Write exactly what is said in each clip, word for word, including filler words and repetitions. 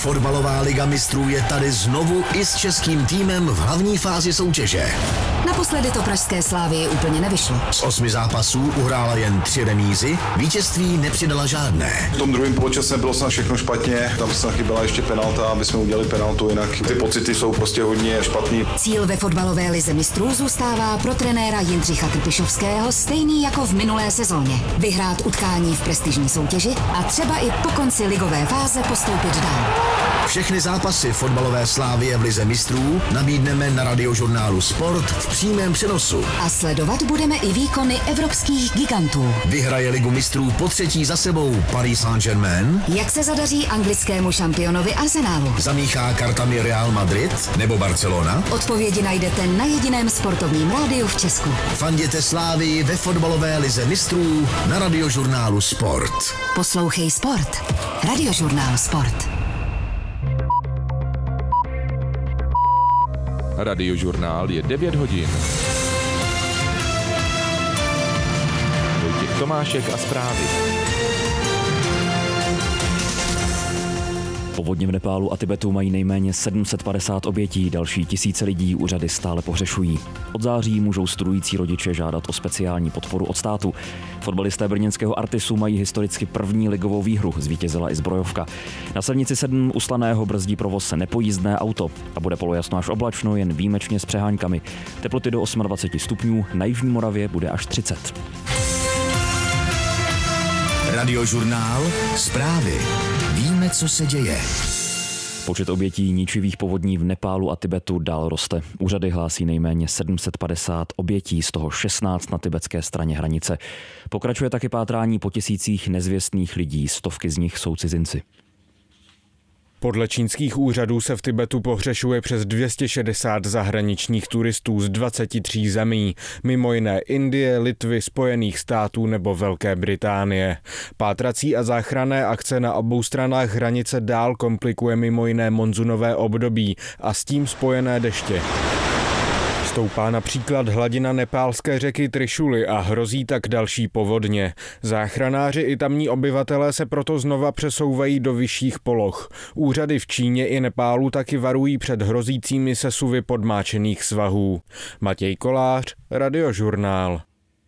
Fotbalová liga mistrů je tady znovu i s českým týmem v hlavní fázi soutěže. Naposledy to pražské Slávii úplně nevyšlo. Z osmi zápasů uhrála jen tři remízy, vítězství nepřidala žádné. V tom druhém poločase bylo snad všechno špatně, tam snad chyběla ještě penalta, aby jsme udělali penaltu, jinak ty pocity jsou prostě hodně špatný. Cíl ve fotbalové lize mistrů zůstává pro trenéra Jindřicha Trpišovského stejný jako v minulé sezóně. Vyhrát utkání v prestižní soutěži a třeba i po konci ligové fáze postoupit dál. Všechny zápasy fotbalové Slávie v lize mistrů nabídneme na Radiožurnálu Sport v přímém přenosu. A sledovat budeme i výkony evropských gigantů. Vyhraje ligu mistrů po třetí za sebou Paris Saint-Germain? Jak se zadaří anglickému šampionovi Arsenalu? Zamíchá kartami Real Madrid nebo Barcelona? Odpovědi najdete na jediném sportovním rádiu v Česku. Fanděte Slávii ve fotbalové lize mistrů na Radiožurnálu Sport. Poslouchej Sport. Radiožurnál Sport. Radiožurnál je devět hodin. Vojtěch Tomášek a zprávy. Povodně v Nepálu a Tibetu mají nejméně sedm set padesát obětí, další tisíce lidí úřady stále pohřešují. Od září můžou studující rodiče žádat o speciální podporu od státu. Fotbalisté brněnského Artisu mají historicky první ligovou výhru, zvítězila i zbrojovka. Na silnici sedm u Slaného brzdí provoz nepojízdné auto a bude polojasno až oblačno, jen výjimečně s přeháňkami. Teploty do dvacet osm stupňů, na jižní Moravě bude až třicet. Radiožurnál Zprávy. Víme, co se děje. Počet obětí ničivých povodní v Nepálu a Tibetu dál roste. Úřady hlásí nejméně sedm set padesát obětí, z toho šestnáct na tibetské straně hranice. Pokračuje taky pátrání po tisících nezvěstných lidí, stovky z nich jsou cizinci. Podle čínských úřadů se v Tibetu pohřešuje přes dvě stě šedesát zahraničních turistů z dvaceti tří zemí, mimo jiné Indie, Litvy, Spojených států nebo Velké Británie. Pátrací a záchranné akce na obou stranách hranice dál komplikuje mimo jiné monzunové období a s tím spojené deště. Stoupá například hladina nepálské řeky Trišuly a hrozí tak další povodně. Záchranáři i tamní obyvatelé se proto znova přesouvají do vyšších poloh. Úřady v Číně i Nepálu taky varují před hrozícími sesuvy podmáčených svahů. Matěj Kolář, Radiožurnál.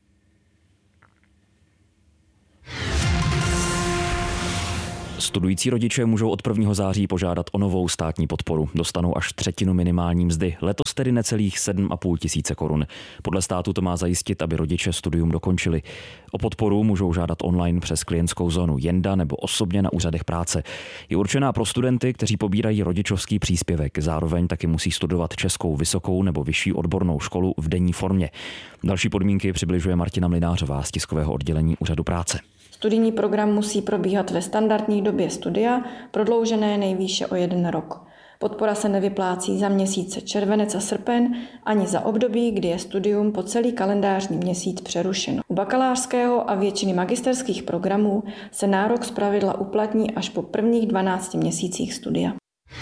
Studující rodiče můžou od prvního září požádat o novou státní podporu. Dostanou až třetinu minimální mzdy, letos tedy necelých sedm a půl tisíce korun. Podle státu to má zajistit, aby rodiče studium dokončili. O podporu můžou žádat online přes klientskou zónu Jenda nebo osobně na úřadech práce. Je určená pro studenty, kteří pobírají rodičovský příspěvek. Zároveň taky musí studovat českou vysokou nebo vyšší odbornou školu v denní formě. Další podmínky přibližuje Martina Mlynářová z tiskového oddělení Úřadu práce. Studijní program musí probíhat ve standardní době studia, prodloužené nejvýše o jeden rok. Podpora se nevyplácí za měsíce červenec a srpen ani za období, kdy je studium po celý kalendářní měsíc přerušeno. U bakalářského a většiny magisterských programů se nárok zpravidla uplatní až po prvních dvanácti měsících studia.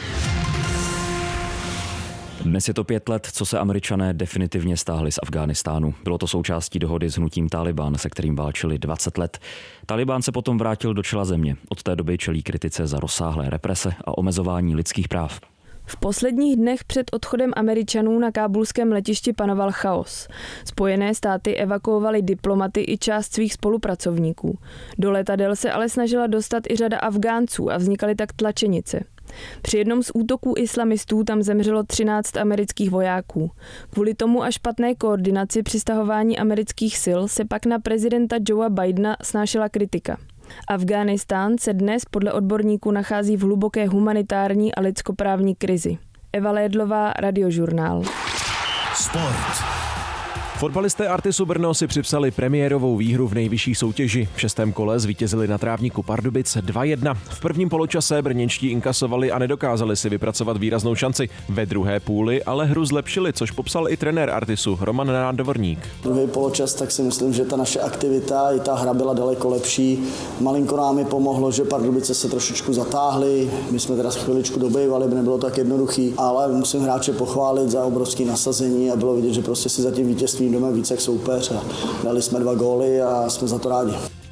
Dnes je to pět let, co se Američané definitivně stáhli z Afghánistánu. Bylo to součástí dohody s hnutím Tálibán, se kterým válčili dvacet let. Tálibán se potom vrátil do čela země. Od té doby čelí kritice za rozsáhlé represe a omezování lidských práv. V posledních dnech před odchodem Američanů na kábulském letišti panoval chaos. Spojené státy evakuovaly diplomaty i část svých spolupracovníků. Do letadel se ale snažila dostat i řada Afgánců a vznikaly tak tlačenice. Při jednom z útoků islamistů tam zemřelo třináct amerických vojáků. Kvůli tomu a špatné koordinaci při stahování amerických sil se pak na prezidenta Joea Bidena snášela kritika. Afghánistán se dnes podle odborníků nachází v hluboké humanitární a lidskoprávní krizi. Eva Lédlová, Radiožurnál. Sport. Fotbalisté Artisu Brno si připsali premiérovou výhru v nejvyšší soutěži. V šestém kole zvítězili na trávníku Pardubic dva jedna. V prvním poločase brněnští inkasovali a nedokázali si vypracovat výraznou šanci. Ve druhé půli ale hru zlepšili, což popsal i trenér Artisu Roman Nádovorník. Druhý poločas, tak si myslím, že ta naše aktivita i ta hra byla daleko lepší. Malinko nám pomohlo, že Pardubice se trošičku zatáhly. My jsme teda chviličku dobejvali, nebylo tak jednoduchý, ale musím hráče pochválit za obrovské nasazení a bylo vidět, že prostě si za tím vítězstvím jdeme víc jak soupeř a dali jsme dva góly a jsme za to rádi.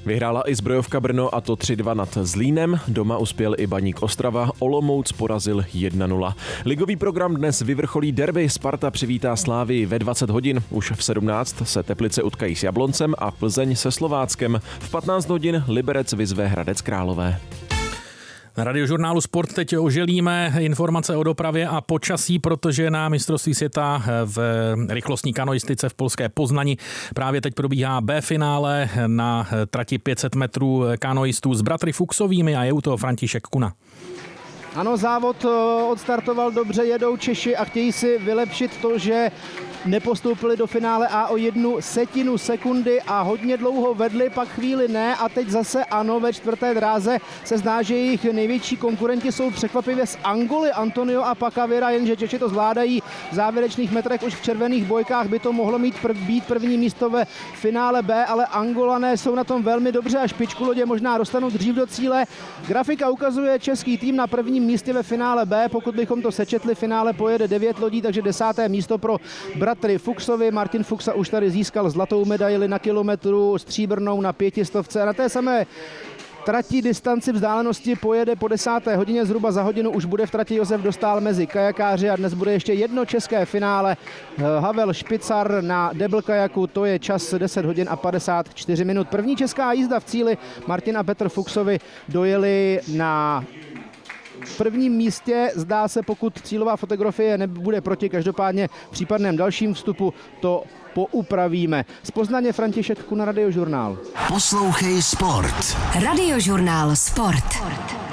Vyhrála i Zbrojovka Brno, a to tři dva nad Zlínem. Doma uspěl i Baník Ostrava, Olomouc porazil jedna nula. Ligový program dnes vyvrcholí derby. Sparta přivítá Slávii ve dvacet hodin. Už v sedmnáct se Teplice utkají s Jabloncem a Plzeň se Slováckem. V patnáct hodin Liberec vyzve Hradec Králové. Na Radiožurnálu Sport teď oželíme informace o dopravě a počasí, protože na mistrovství světa v rychlostní kanoistice v polské Poznani právě teď probíhá B finále na trati pět set metrů kanoistů s bratry Fuchsovými a je u toho František Kuna. Ano, závod odstartoval dobře, jedou Češi a chtějí si vylepšit to, že nepostoupili do finále a o jednu setinu sekundy a hodně dlouho vedli, pak chvíli ne a teď zase ano, ve čtvrté dráze se zdá, že jejich největší konkurenti jsou překvapivě z Angoly, Antonio a Pacavera, jenže Češi to zvládají v závěrečných metrech, už v červených bojkách by to mohlo mít prv, být první místo ve finále B, ale Angolané jsou na tom velmi dobře a špičku lodě možná dostanou dřív do cíle. Grafika ukazuje český tým na prvním místě ve finále B, pokud bychom to sečetli, finále pojede devět lodí, takže desáté místo pro bratry Fuchsovi. Martin Fuchsa už tady získal zlatou medaili na kilometru, stříbrnou na pětistovce a na té samé trati distanci vzdálenosti pojede po desáté hodině, zhruba za hodinu už bude v trati Josef Dostál mezi kajakáři a dnes bude ještě jedno české finále. Havel Špicar na debl kajaku, to je čas deset hodin a padesát čtyři minut. První česká jízda v cíli, Martin a Petr Fuchsovi dojeli na prvním místě, zdá se, pokud cílová fotografie nebude proti, každopádně v případném dalším vstupu to poupravíme. Z Poznaně František Kuna, Radiožurnál. Poslouchej Sport. Radiožurnál Sport.